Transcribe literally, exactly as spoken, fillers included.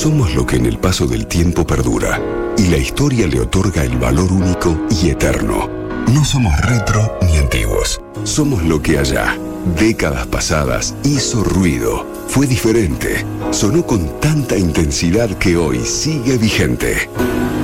Somos lo que en el paso del tiempo perdura y la historia le otorga el valor único y eterno. No somos retro ni antiguos. Somos lo que allá, décadas pasadas, hizo ruido. Fue diferente. Sonó con tanta intensidad que hoy sigue vigente.